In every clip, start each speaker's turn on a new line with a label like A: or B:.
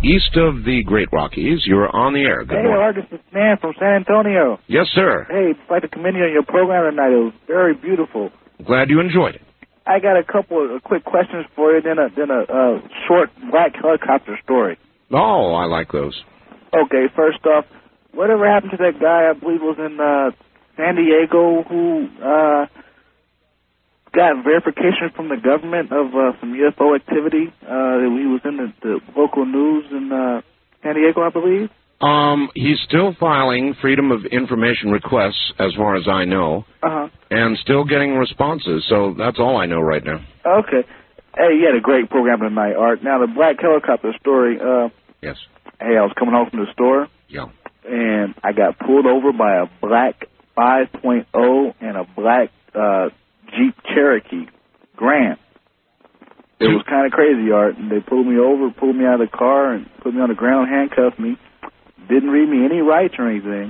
A: east of the Great Rockies. You're on the air. Good morning.
B: Art, this is Stan from San Antonio.
A: Yes, sir.
B: Hey, I'd like to commend you on your program tonight. It was very beautiful.
A: Glad you enjoyed it.
B: I got a couple of quick questions for you, then a short black helicopter story.
A: Oh, I like those.
B: Okay, first off, whatever happened to that guy, I believe was in San Diego, who got verification from the government of some UFO activity? He was in the local news in San Diego, I believe.
A: He's still filing Freedom of Information requests, as far as I know, and still getting responses. So that's all I know right now.
B: Okay. Hey, you had a great program tonight, Art. Now, the black helicopter story.
A: Yes.
B: Hey, I was coming home from the store.
A: Yeah.
B: And I got pulled over by a black 5.0 and a black Jeep Cherokee Grand. It was kind of crazy, Art. And they pulled me over, pulled me out of the car, and put me on the ground, handcuffed me. Didn't read me any rights or anything.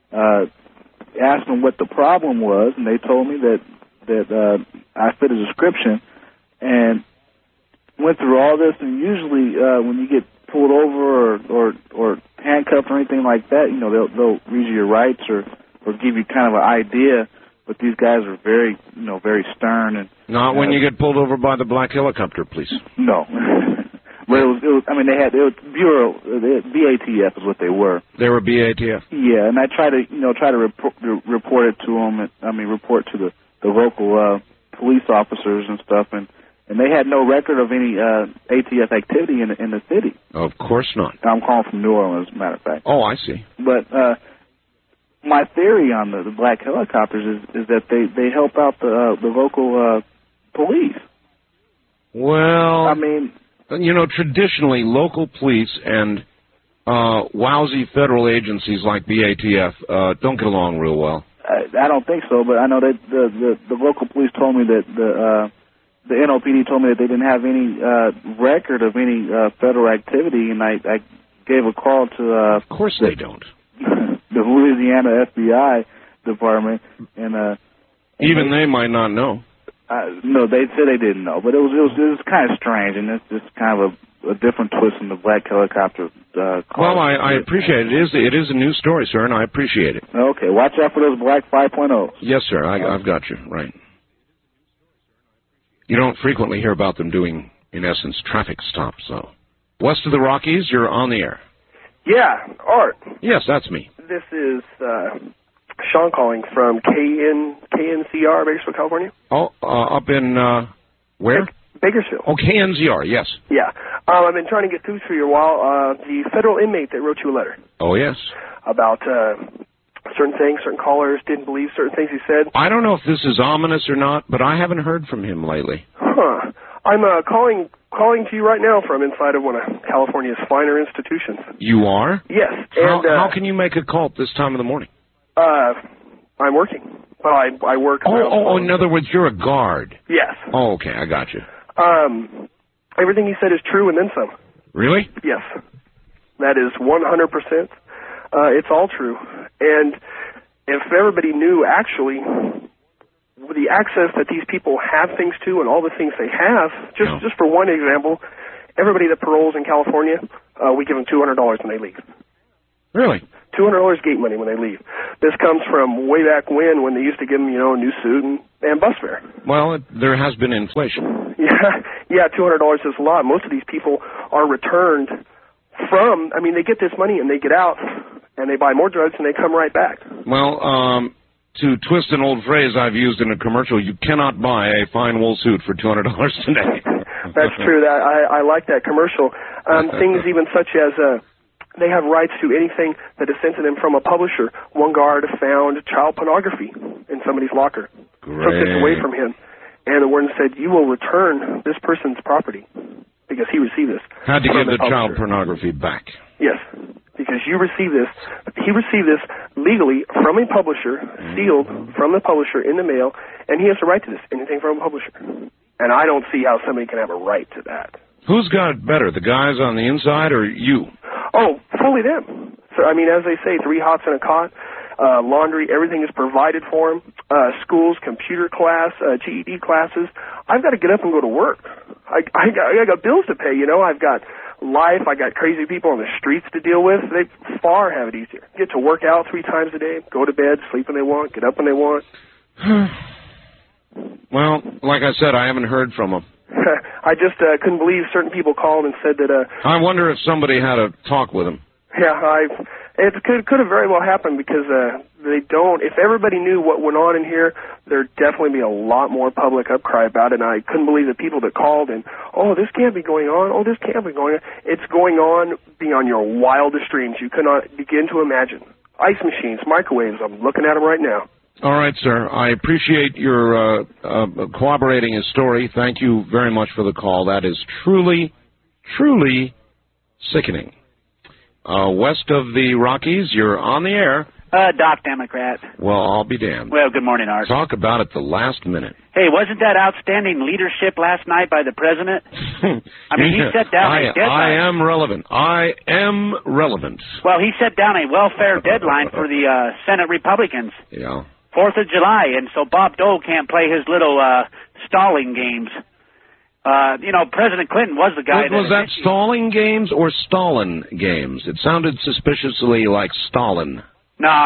B: Asked them what the problem was, and they told me that I fit a description, and went through all this. And usually, when you get pulled over or handcuffed or anything like that, you know, they'll read you your rights or give you kind of an idea. But these guys are very, very stern. And
A: not when you get pulled over by the black helicopter police.
B: No. But it was Bureau, BATF is what they were.
A: They were BATF?
B: Yeah, and I try to report it to them, report to the local police officers and stuff, and they had no record of any ATF activity in the city.
A: Of course not.
B: I'm calling from New Orleans, as a matter of fact.
A: Oh, I see.
B: But my theory on the black helicopters is that they help out the local police.
A: Well, traditionally, local police and lousy federal agencies like the ATF don't get along real well.
B: I don't think so, but I know that the local police told me that the NOPD told me that they didn't have any record of any federal activity, and I gave a call to...
A: of course they don't.
B: The Louisiana FBI department, and
A: even they might not know.
B: No, they said they didn't know, but it was kind of strange, and it's just kind of a different twist in the black helicopter.
A: Well, I appreciate it. It is a new story, sir, and I appreciate it.
B: Okay, watch out for those black 5.0s.
A: Yes, sir, I've got you, right. You don't frequently hear about them doing, in essence, traffic stops, though. West of the Rockies, you're on the air.
C: Yeah, Art.
A: Yes, that's me.
C: This is Sean calling from KNCR, Bakersfield, California.
A: Oh, up in, where?
C: Bakersfield.
A: Oh, KNZR, yes.
C: Yeah. I've been trying to get through to you a while. The federal inmate that wrote you a letter.
A: Oh, yes.
C: About certain things, certain callers didn't believe certain things he said.
A: I don't know if this is ominous or not, but I haven't heard from him lately.
C: Huh. I'm calling to you right now from inside of one of California's finer institutions.
A: You are?
C: Yes.
A: How can you make a call at this time of the morning?
C: I'm working. Well, I work.
A: In other words, you're a guard.
C: Yes.
A: Oh, okay, I got you.
C: Everything he said is true and then some.
A: Really?
C: Yes. That is 100%. It's all true. And if everybody knew actually the access that these people have things to and all the things they have, just for one example, everybody that paroles in California, we give them $200 when they leave.
A: Really?
C: $200 gate money when they leave. This comes from way back when they used to give them, a new suit and bus fare.
A: Well, there has been inflation.
C: Yeah, $200 is a lot. Most of these people are returned from, they get this money and they get out and they buy more drugs and they come right back.
A: Well, to twist an old phrase I've used in a commercial, you cannot buy a fine wool suit for $200 today.
C: That's true. I like that commercial. Things even such as they have rights to anything that is sent to them from a publisher. One guard found child pornography in somebody's locker.
A: Great.
C: Took this away from him. And the warden said, you will return this person's property because he received this.
A: Had to give the child pornography back.
C: Yes, because he received this legally from a publisher, sealed from the publisher in the mail, and he has a right to this, anything from a publisher. And I don't see how somebody can have a right to that.
A: Who's got it better, the guys on the inside or you?
C: Oh, fully them. So, as they say, 3 hots and a cot, laundry, everything is provided for them. Schools, computer class, GED classes. I've got to get up and go to work. I got bills to pay, I've got life. I got crazy people on the streets to deal with. They far have it easier. Get to work out 3 times a day, go to bed, sleep when they want, get up when they want.
A: Well, like I said, I haven't heard from them.
C: I just couldn't believe certain people called and said that...
A: I wonder if somebody had a talk with him.
C: Yeah, it could have very well happened because they don't... If everybody knew what went on in here, there'd definitely be a lot more public outcry about it, and I couldn't believe the people that called and, oh, this can't be going on, oh, this can't be going on. It's going on beyond your wildest dreams. You cannot begin to imagine. Ice machines, microwaves, I'm looking at them right now.
A: All right, sir. I appreciate your corroborating his story. Thank you very much for the call. That is truly, truly sickening. West of the Rockies, you're on the air.
D: Doc, Democrat.
A: Well, I'll be damned.
D: Well, good morning, Art.
A: Talk about it the last minute.
D: Hey, wasn't that outstanding leadership last night by the president? I mean, he set down a deadline.
A: I am relevant. I am relevant.
D: Well, he set down a welfare deadline for the Senate Republicans.
A: Yeah.
D: 4th of July, and so Bob Dole can't play his little stalling games. You know, President Clinton was the guy
A: Was that stalling games or Stalin games? It sounded suspiciously like Stalin.
D: No.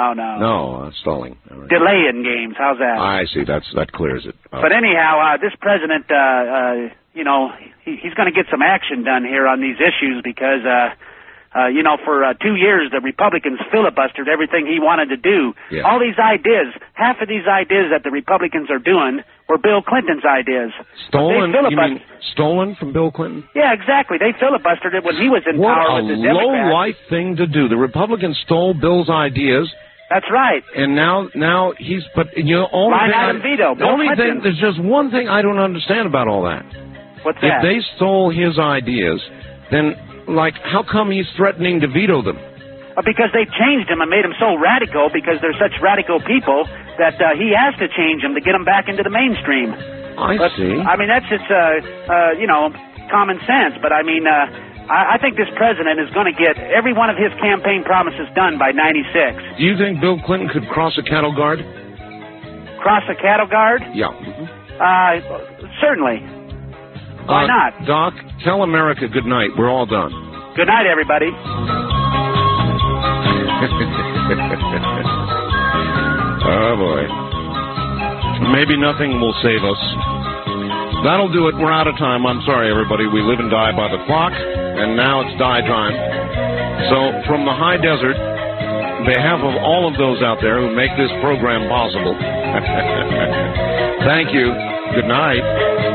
A: No, stalling. All right.
D: Delaying games. How's that?
A: I see. That clears it.
D: But anyhow, this president, you know, he's going to get some action done here on these issues because, you know, for 2 years the Republicans filibustered everything he wanted to do.
A: Yeah.
D: All these ideas, half of these ideas that the Republicans are doing were Bill Clinton's ideas.
A: Stolen? You mean stolen from Bill Clinton?
D: Yeah, exactly. They filibustered it when he was in power with the Democrats.
A: What a low-life thing to do. The Republicans stole Bill's ideas.
D: That's right.
A: And now he's, but you know, there's just one thing I don't understand about all that.
D: What's that?
A: If they stole his ideas, then, like, how come he's threatening to veto them?
D: Because they changed him and made him so radical because they're such radical people that he has to change them to get them back into the mainstream.
A: I see.
D: I mean, that's just, you know, common sense. But, I mean, I think this president is going to get every one of his campaign promises done by 96.
A: Do you think Bill Clinton could cross a cattle guard?
D: Cross a cattle guard?
A: Yeah.
D: Certainly. Why not?
A: Doc, tell America good night. We're all done.
D: Good night, everybody.
A: Oh, boy. Maybe nothing will save us. That'll do it. We're out of time. I'm sorry, everybody. We live and die by the clock, and now it's die time. So, from the high desert, on behalf of all of those out there who make this program possible, thank you. Good night.